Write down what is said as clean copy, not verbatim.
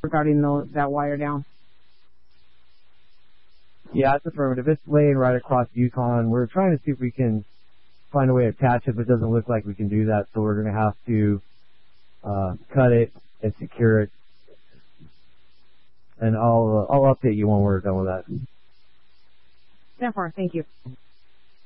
regarding that wire down. Yeah, it's affirmative. It's laying right across Yukon. We're trying to see if we can find a way to attach it, but it doesn't look like we can do that, so we're going to have to cut it and secure it. And I'll update you when we're done with that. 10-4, thank you.